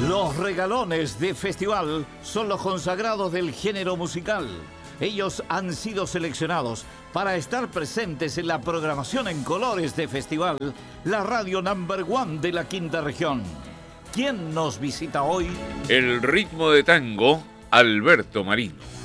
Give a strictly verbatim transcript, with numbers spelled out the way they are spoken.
Los regalones de festival son los consagrados del género musical. Ellos han sido seleccionados para estar presentes en la programación en colores de festival, la radio number one de la quinta región. ¿Quién nos visita hoy? El ritmo de tango, Alberto Marino.